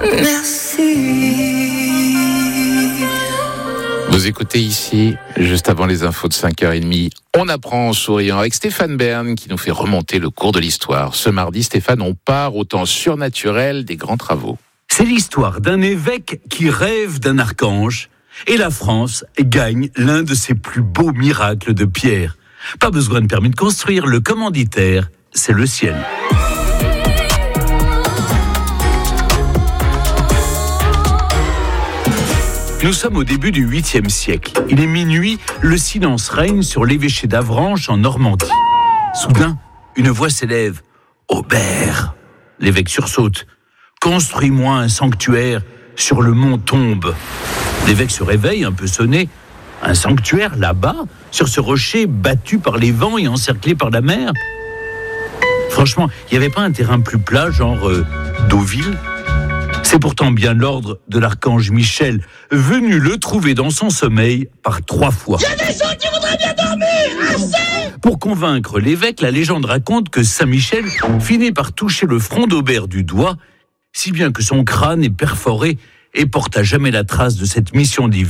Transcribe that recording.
Vous écoutez ici, juste avant les infos de 5h30, on apprend en souriant avec Stéphane Bern qui nous fait remonter le cours de l'histoire. Ce mardi, Stéphane, on part au temps surnaturel des grands travaux. C'est l'histoire d'un évêque qui rêve d'un archange et la France gagne l'un de ses plus beaux miracles de pierre. Pas besoin de permis de construire, le commanditaire, c'est le ciel. Nous sommes au début du 8e siècle. Il est minuit, le silence règne sur l'évêché d'Avranches en Normandie. Soudain, une voix s'élève. « Aubert !» L'évêque sursaute. « Construis-moi un sanctuaire sur le mont Tombe. » L'évêque se réveille, un peu sonné. Un sanctuaire là-bas, sur ce rocher battu par les vents et encerclé par la mer. Franchement, il n'y avait pas un terrain plus plat, genre Deauville ? C'est pourtant bien l'ordre de l'archange Michel, venu le trouver dans son sommeil par 3 fois. Il y a des gens qui voudraient bien dormir, assez ! Pour convaincre l'évêque, la légende raconte que Saint-Michel finit par toucher le front d'Aubert du doigt, si bien que son crâne est perforé et porte à jamais la trace de cette mission divine.